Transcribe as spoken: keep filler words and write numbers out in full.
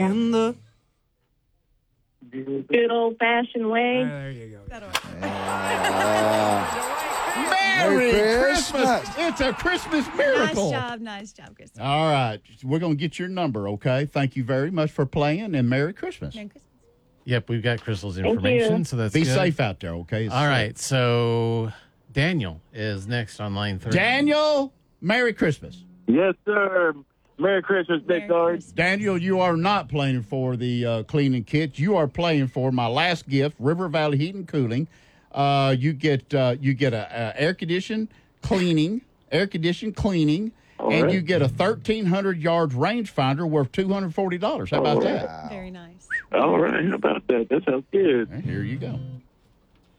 In the good old-fashioned way. Uh, there you go. Merry Christmas. Christmas. It's a Christmas miracle. Nice job, nice job, Christopher. All right. We're going to get your number, okay? Thank you very much for playing, and Merry Christmas. Merry Christmas. Yep, we've got Crystal's Thank information, you. so that's Be good. safe out there, okay? It's All safe. right, so Daniel is next on line three. Daniel, Merry Christmas. Yes, sir. Merry Christmas, Merry Big Guard. Christmas. Daniel, you are not playing for the uh, cleaning kit. You are playing for my last gift, River Valley Heat and Cooling. Uh, you get uh, you get a, a air conditioned cleaning, air conditioned cleaning, All and right. you get a thirteen hundred yards rangefinder worth two hundred forty dollars. How about All right. that? Very nice. All right. How about that? That sounds good. Here you go.